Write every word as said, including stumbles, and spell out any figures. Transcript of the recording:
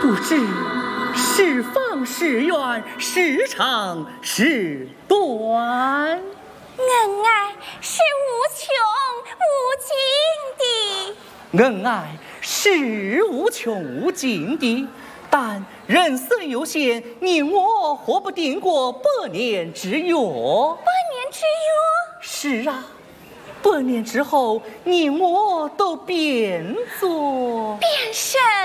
不知是方是远，是长是短。 恩爱是无穷无尽的，恩爱是无穷无尽的，但人生有限，你我活不定过百年之约。百年之约？ 是啊，百年之后，你我都变作变身。